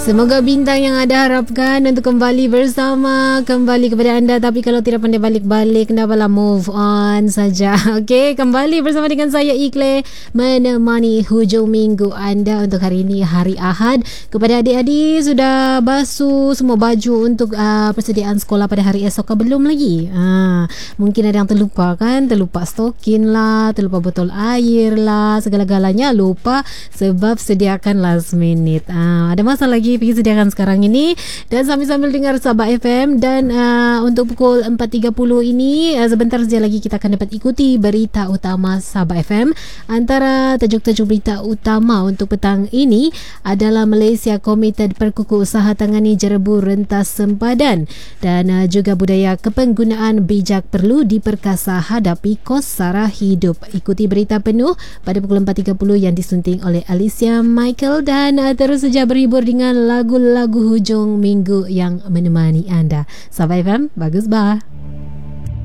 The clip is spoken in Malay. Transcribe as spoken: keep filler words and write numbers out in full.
Semoga bintang yang ada harapkan untuk kembali bersama kembali kepada anda. Tapi kalau tidak pandai balik-balik, kenapa move on saja. Okey, kembali bersama dengan saya Ikle, menemani hujung minggu anda untuk hari ini, hari Ahad. Kepada adik-adik, sudah basuh semua baju untuk uh, persediaan sekolah pada hari esok ke belum lagi? Ha, mungkin ada yang terlupa kan, terlupa stokin lah, terlupa botol air lah, segala-galanya lupa sebab sediakan last minute. Ha, ada masa lagi pergi sediakan sekarang ini dan sambil-sambil dengar Sabah F M. Dan uh, untuk pukul empat tiga puluh ini, uh, sebentar saja lagi kita akan dapat ikuti berita utama Sabah F M. Antara tajuk-tajuk berita utama untuk petang ini adalah Malaysia komited perkukuh usaha tangani jerebu rentas sempadan, dan uh, juga budaya kepenggunaan bijak perlu diperkasa hadapi kos sara hidup. Ikuti berita penuh pada pukul empat tiga puluh yang disunting oleh Alicia Michael, dan uh, terus saja berhibur dengan lagu-lagu hujung minggu yang menemani anda. Sabah F M, bagus bah.